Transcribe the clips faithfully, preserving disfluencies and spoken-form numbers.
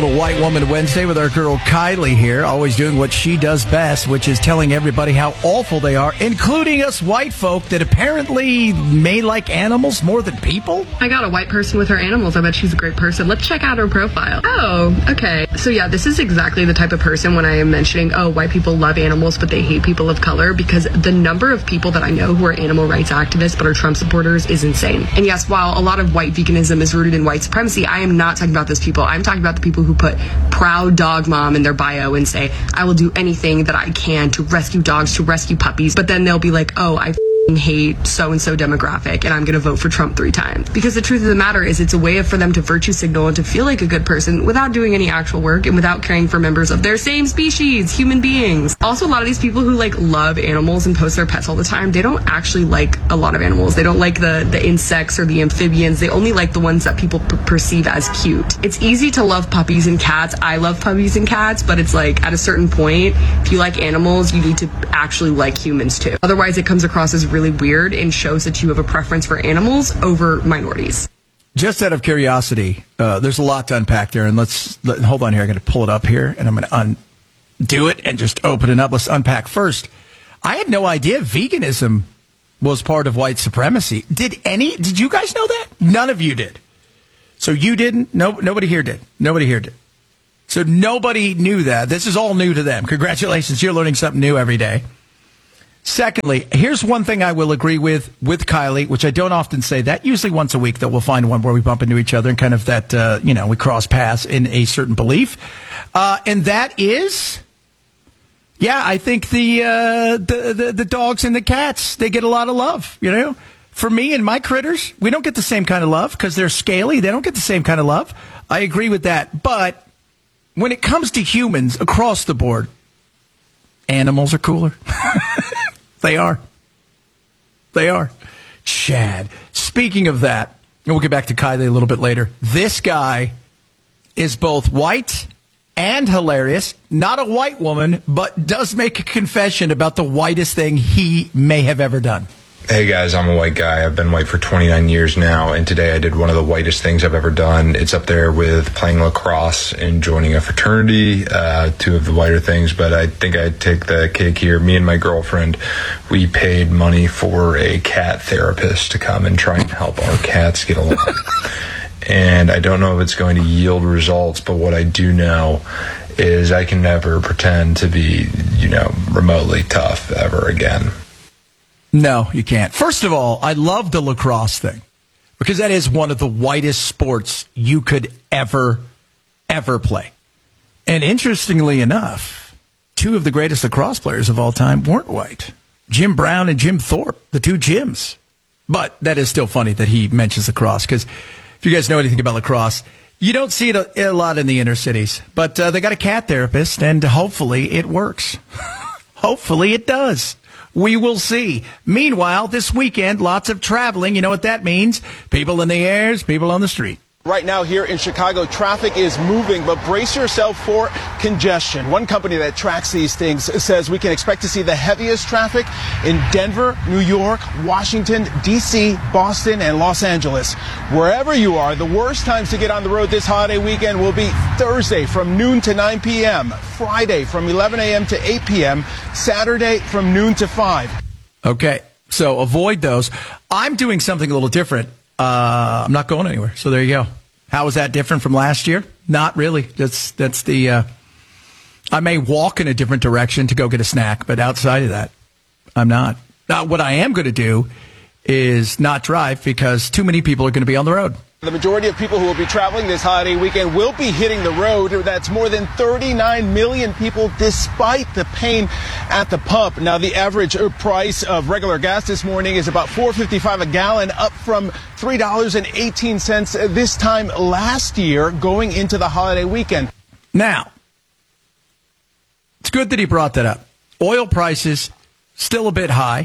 Little White Woman Wednesday with our girl Kylie here, always doing what she does best, which is telling everybody how awful they are, including us white folk that apparently may like animals more than people. I got a white person with her animals. I bet she's a great person. Let's check out her profile. Oh, okay. So yeah, this is exactly the type of person when I am mentioning, oh, white people love animals, but they hate people of color, because the number of people that I know who are animal rights activists but are Trump supporters is insane. And yes, while a lot of white veganism is rooted in white supremacy, I am not talking about those people. I'm talking about the people who put proud dog mom in their bio and say, I will do anything that I can to rescue dogs, to rescue puppies. But then they'll be like, oh, I hate so-and-so demographic and I'm going to vote for Trump three times. Because the truth of the matter is it's a way for them to virtue signal and to feel like a good person without doing any actual work and without caring for members of their same species, human beings. Also, a lot of these people who like love animals and post their pets all the time, they don't actually like a lot of animals. They don't like the, the insects or the amphibians. They only like the ones that people p- perceive as cute. It's easy to love puppies and cats. I love puppies and cats, but it's like at a certain point, if you like animals, you need to actually like humans too. Otherwise, it comes across as really weird and shows that you have a preference for animals over minorities. Just out of curiosity, uh, there's a lot to unpack there, and let's let, hold on here. I'm going to pull it up here, and I'm going to undo it and just open it up. Let's unpack first. I had no idea veganism was part of white supremacy. Did any? Did you guys know that? None of you did. So you didn't? No, nobody here did. Nobody here did. So nobody knew that. This is all new to them. Congratulations. You're learning something new every day. Secondly, here's one thing I will agree with with Kylie, which I don't often say. That usually once a week that we'll find one where we bump into each other and kind of that, uh, you know, we cross paths in a certain belief. Uh, and that is, yeah, I think the, uh, the, the, the dogs and the cats, they get a lot of love, you know. For me and my critters, we don't get the same kind of love because they're scaly. They don't get the same kind of love. I agree with that. But when it comes to humans across the board, animals are cooler. They are. They are. Chad. Speaking of that, and we'll get back to Kylie a little bit later. This guy is both white and hilarious. Not a white woman, but does make a confession about the whitest thing he may have ever done. Hey guys, I'm a white guy. I've been white for twenty-nine years now, and today I did one of the whitest things I've ever done. It's up there with playing lacrosse and joining a fraternity, uh, two of the whiter things, but I think I'd take the cake here. Me and my girlfriend, we paid money for a cat therapist to come and try and help our cats get along. And I don't know if it's going to yield results, but what I do know is I can never pretend to be, you know, remotely tough ever again. No, you can't. First of all, I love the lacrosse thing because that is one of the whitest sports you could ever, ever play. And interestingly enough, two of the greatest lacrosse players of all time weren't white. Jim Brown and Jim Thorpe, the two Jims. But that is still funny that he mentions lacrosse because if you guys know anything about lacrosse, you don't see it a, a lot in the inner cities. But uh, they got a cat therapist, and hopefully it works. Hopefully it does. We will see. Meanwhile, this weekend, lots of traveling. You know what that means? People in the airs, people on the street. Right now here in Chicago, traffic is moving, but brace yourself for congestion. One company that tracks these things says we can expect to see the heaviest traffic in Denver, New York, Washington, D C, Boston, and Los Angeles. Wherever you are, the worst times to get on the road this holiday weekend will be Thursday from noon to nine p.m., Friday from eleven a.m. to eight p.m., Saturday from noon to five. Okay, so avoid those. I'm doing something a little different. Uh, I'm not going anywhere. So there you go. How is that different from last year? Not really. That's that's the. Uh, I may walk in a different direction to go get a snack, but outside of that, I'm not. Now, what I am going to do is not drive because too many people are going to be on the road. The majority of people who will be traveling this holiday weekend will be hitting the road. That's more than thirty-nine million people despite the pain at the pump. Now, the average price of regular gas this morning is about four dollars and fifty-five cents a gallon, up from three dollars and eighteen cents this time last year going into the holiday weekend. Now, it's good that he brought that up. Oil prices still a bit high.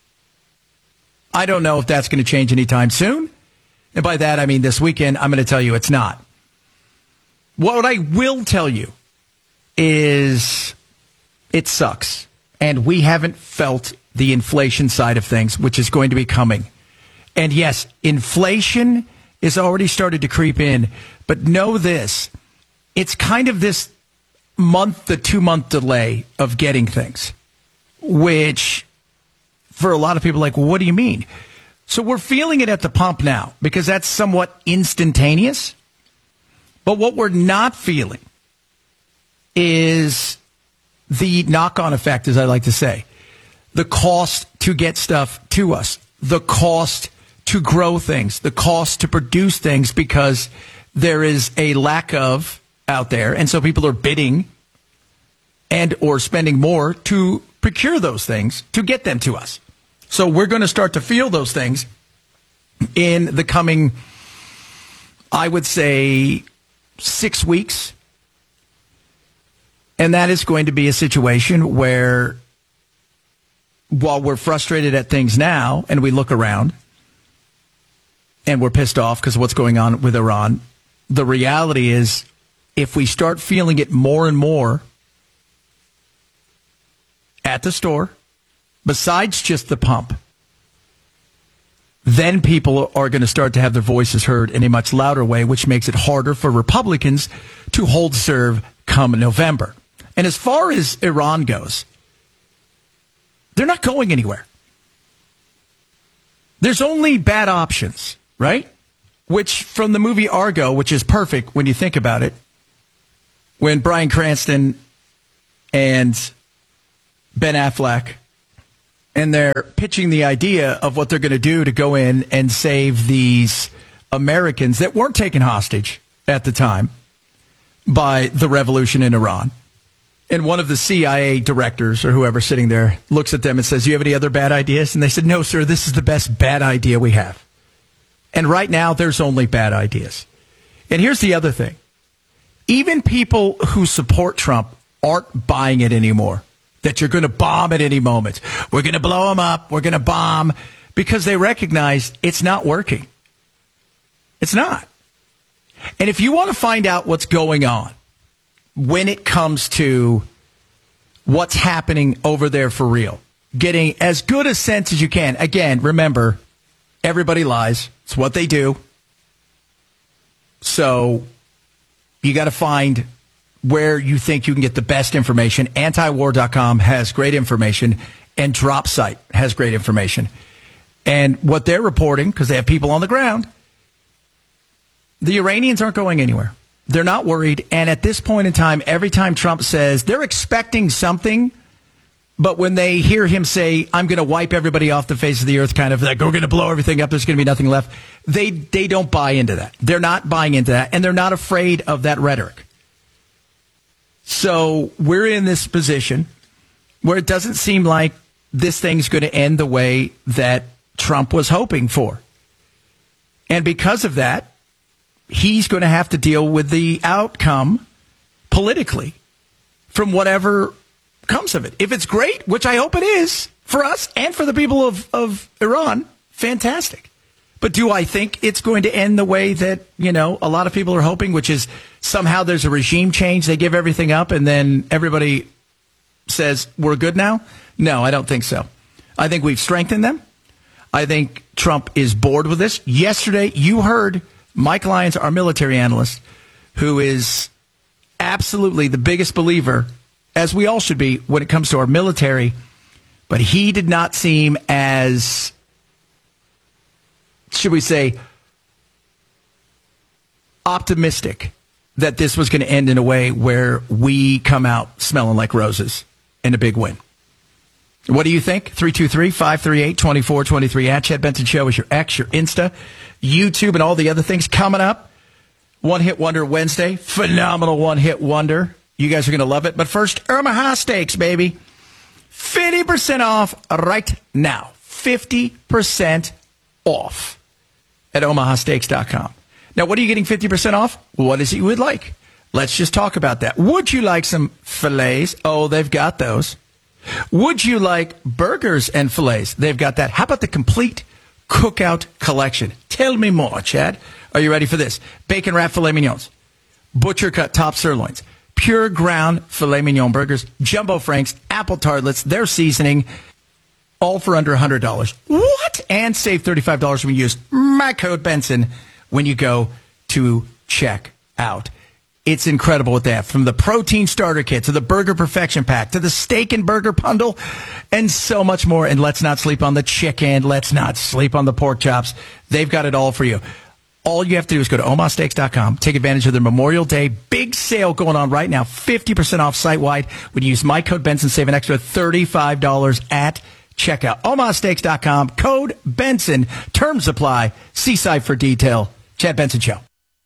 I don't know if that's going to change anytime soon. And by that, I mean this weekend, I'm going to tell you it's not. What I will tell you is it sucks. And we haven't felt the inflation side of things, which is going to be coming. And yes, inflation is already started to creep in. But know this, it's kind of this month to two month delay of getting things, which for a lot of people, like, well, what do you mean? So we're feeling it at the pump now because that's somewhat instantaneous. But what we're not feeling is the knock-on effect, as I like to say, the cost to get stuff to us, the cost to grow things, the cost to produce things, because there is a lack of out there. And so people are bidding and or spending more to procure those things to get them to us. So we're going to start to feel those things in the coming, I would say, six weeks. And that is going to be a situation where, while we're frustrated at things now and we look around and we're pissed off because of what's going on with Iran, the reality is if we start feeling it more and more at the store, besides just the pump, then people are going to start to have their voices heard in a much louder way, which makes it harder for Republicans to hold serve come November. And as far as Iran goes, they're not going anywhere. There's only bad options, right? Which, from the movie Argo, which is perfect when you think about it, when Bryan Cranston and Ben Affleck, and they're pitching the idea of what they're going to do to go in and save these Americans that weren't taken hostage at the time by the revolution in Iran. And one of the C I A directors or whoever sitting there looks at them and says, "Do you have any other bad ideas?" And they said, "No, sir, this is the best bad idea we have." And right now, there's only bad ideas. And here's the other thing. Even people who support Trump aren't buying it anymore, that you're going to bomb at any moment. We're going to blow them up. We're going to bomb, because they recognize it's not working. It's not. And if you want to find out what's going on when it comes to what's happening over there for real, getting as good a sense as you can. Again, remember, everybody lies. It's what they do. So you got to find where you think you can get the best information. Antiwar dot com has great information, and DropSite has great information. And what they're reporting, because they have people on the ground, the Iranians aren't going anywhere. They're not worried. And at this point in time, every time Trump says they're expecting something, but when they hear him say, "I'm going to wipe everybody off the face of the earth," kind of like, we're going to blow everything up, there's going to be nothing left, they they don't buy into that. They're not buying into that, and they're not afraid of that rhetoric. So we're in this position where it doesn't seem like this thing's going to end the way that Trump was hoping for. And because of that, he's going to have to deal with the outcome politically from whatever comes of it. If it's great, which I hope it is for us and for the people of, of Iran, fantastic. But do I think it's going to end the way that, you know, a lot of people are hoping, which is somehow there's a regime change, they give everything up, and then everybody says, we're good now? No, I don't think so. I think we've strengthened them. I think Trump is bored with this. Yesterday, you heard Mike Lyons, our military analyst, who is absolutely the biggest believer, as we all should be, when it comes to our military. But he did not seem as, should we say, optimistic that this was going to end in a way where we come out smelling like roses in a big win. What do you think? three two three, five three eight, two four two three. At Chad Benson Show is your X, your Insta, YouTube, and all the other things coming up. One Hit Wonder Wednesday. Phenomenal One Hit Wonder. You guys are going to love it. But first, Omaha Steaks, baby. fifty percent off right now. fifty percent off at omaha steaks dot com. Now, what are you getting fifty percent off? What is it you would like? Let's just talk about that. Would you like some fillets? Oh, they've got those. Would you like burgers and fillets? They've got that. How about the complete cookout collection? Tell me more, Chad. Are you ready for this? Bacon wrapped filet mignons, butcher cut top sirloins, pure ground filet mignon burgers, jumbo franks, apple tartlets, their seasoning, all for under one hundred dollars. What? And save thirty-five dollars when you use my code Benson when you go to check out. It's incredible what they have, from the protein starter kit to the burger perfection pack to the steak and burger bundle and so much more. And let's not sleep on the chicken. Let's not sleep on the pork chops. They've got it all for you. All you have to do is go to omaha steaks dot com, take advantage of their Memorial Day big sale going on right now, fifty percent off site-wide. When you use my code Benson, save an extra thirty-five dollars at checkout. omaha steaks dot com, code Benson, terms apply. See site for detail. Chad Benson Show.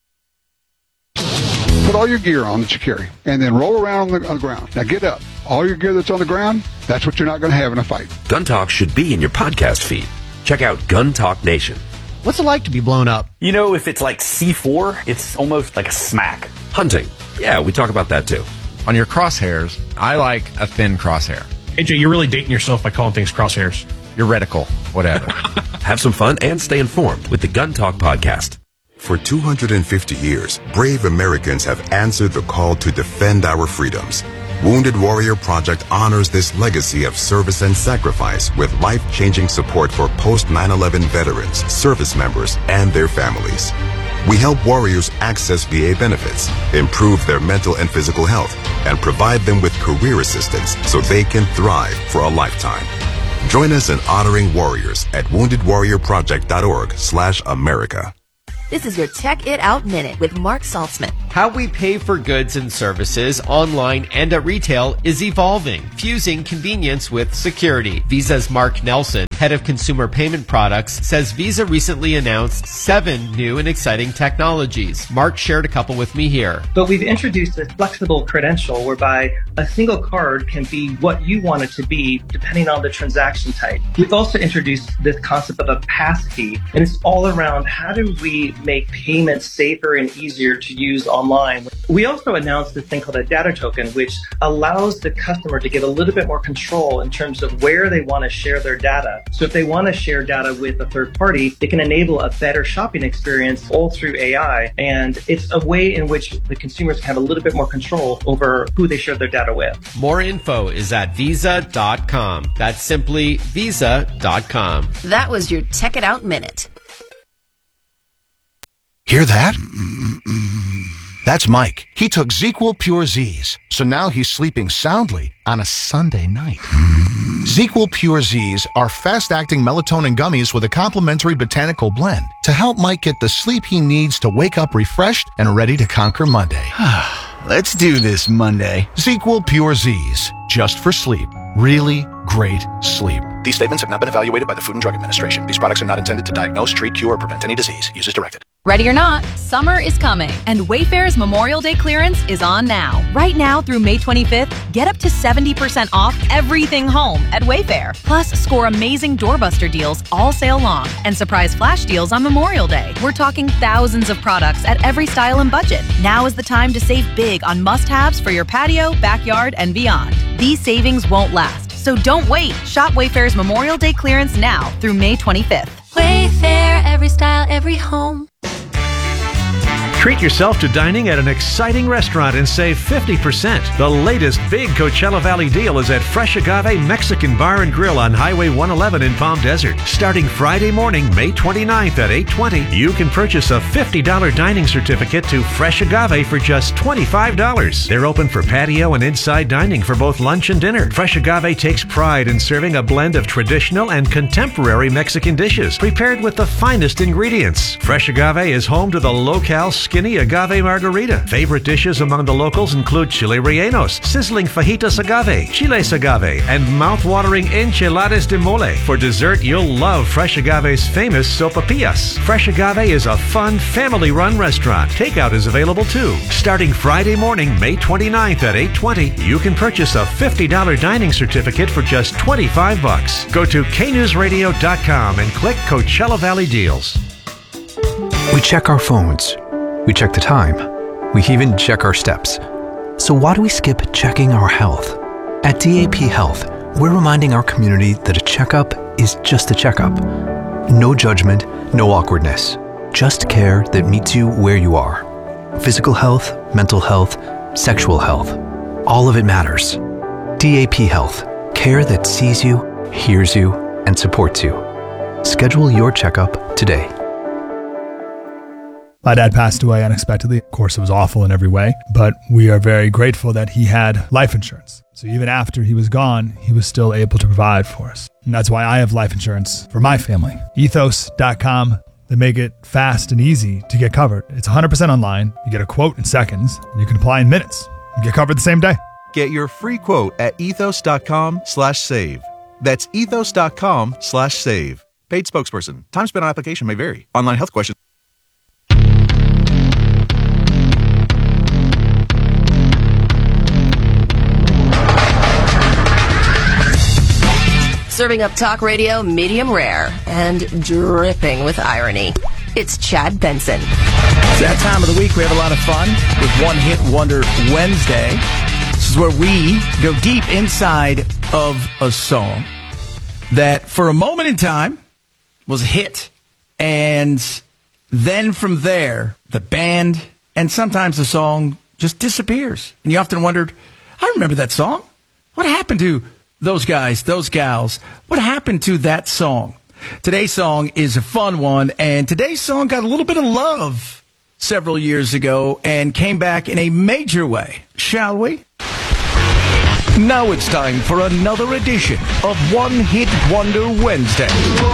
Put all your gear on that you carry, and then roll around on the, on the ground. Now get up. All your gear that's on the ground, that's what you're not going to have in a fight. Gun Talk should be in your podcast feed. Check out Gun Talk Nation. What's it like to be blown up? You know, if it's like C four, it's almost like a smack. Hunting. Yeah, we talk about that too. On your crosshairs, I like a thin crosshair. A J, you're really dating yourself by calling things crosshairs. Your reticle, whatever. Have some fun and stay informed with the Gun Talk podcast. For two hundred fifty years, brave Americans have answered the call to defend our freedoms. Wounded Warrior Project honors this legacy of service and sacrifice with life-changing support for post nine eleven veterans, service members, and their families. We help warriors access V A benefits, improve their mental and physical health, and provide them with career assistance so they can thrive for a lifetime. Join us in honoring warriors at wounded warrior project dot org slash America. This is your Check It Out Minute with Mark Saltzman. How we pay for goods and services online and at retail is evolving, fusing convenience with security. Visa's Mark Nelson, head of consumer payment products, says Visa recently announced seven new and exciting technologies. Mark shared a couple with me here. But we've introduced a flexible credential whereby a single card can be what you want it to be depending on the transaction type. We've also introduced this concept of a passkey, and it's all around how do we make payments safer and easier to use online. We also announced this thing called a data token, which allows the customer to get a little bit more control in terms of where they want to share their data. So if they want to share data with a third party, they can enable a better shopping experience all through A I. And it's a way in which the consumers can have a little bit more control over who they share their data with. More info is at visa dot com. That's simply visa dot com. That was your Check It Out Minute. Hear that? That's Mike. He took ZzzQuil Pure Z's, so now he's sleeping soundly on a Sunday night. ZzzQuil Pure Z's are fast-acting melatonin gummies with a complementary botanical blend to help Mike get the sleep he needs to wake up refreshed and ready to conquer Monday. Let's do this Monday. ZzzQuil Pure Z's, just for sleep. Really great sleep. These statements have not been evaluated by the Food and Drug Administration. These products are not intended to diagnose, treat, cure, or prevent any disease. Use as directed. Ready or not, summer is coming, and Wayfair's Memorial Day clearance is on now. Right now through May twenty-fifth, get up to seventy percent off everything home at Wayfair. Plus, score amazing doorbuster deals all sale long and surprise flash deals on Memorial Day. We're talking thousands of products at every style and budget. Now is the time to save big on must-haves for your patio, backyard, and beyond. These savings won't last, so don't wait. Shop Wayfair's Memorial Day clearance now through May twenty-fifth. Wayfair, every style, every home. Treat yourself to dining at an exciting restaurant and save fifty percent. The latest big Coachella Valley deal is at Fresh Agave Mexican Bar and Grill on Highway one eleven in Palm Desert. Starting Friday morning, May twenty-ninth at eight twenty, you can purchase a fifty dollars dining certificate to Fresh Agave for just twenty-five dollars. They're open for patio and inside dining for both lunch and dinner. Fresh Agave takes pride in serving a blend of traditional and contemporary Mexican dishes prepared with the finest ingredients. Fresh Agave is home to the locale skinny agave margarita. Favorite dishes among the locals include chile rellenos, sizzling fajitas agave, chiles agave, and mouth-watering enchiladas de mole. For dessert, you'll love Fresh Agave's famous sopapillas. Fresh Agave is a fun, family-run restaurant. Takeout is available too. Starting Friday morning, May twenty-ninth at eight twenty, you can purchase a fifty dollars dining certificate for just twenty-five bucks. Go to k news radio dot com and click Coachella Valley Deals. We check our phones. We check the time. We even check our steps. So why do we skip checking our health? At D A P Health, we're reminding our community that a checkup is just a checkup. No judgment, no awkwardness. Just care that meets you where you are. Physical health, mental health, sexual health. All of it matters. D A P Health. Care that sees you, hears you, and supports you. Schedule your checkup today. My dad passed away unexpectedly. Of course, it was awful in every way, but we are very grateful that he had life insurance. So even after he was gone, he was still able to provide for us. And that's why I have life insurance for my family. ethos dot com. They make it fast and easy to get covered. It's one hundred percent online. You get a quote in seconds, and you can apply in minutes. You get covered the same day. Get your free quote at ethos dot com slash save. That's ethos dot com slash save. Paid spokesperson. Time spent on application may vary. Online health questions. Serving up talk radio medium rare and dripping with irony. It's Chad Benson. It's that time of the week we have a lot of fun with One Hit Wonder Wednesday. This is where we go deep inside of a song that for a moment in time was a hit. And then from there, the band and sometimes the song just disappears. And you often wondered, I remember that song. What happened to those guys, those gals? What happened to that song? Today's song is a fun one, and today's song got a little bit of love several years ago and came back in a major way. Shall we? Now it's time for another edition of One Hit Wonder Wednesday.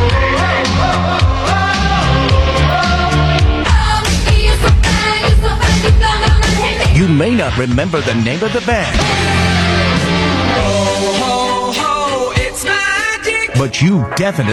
You may not remember the name of the band, but you definitely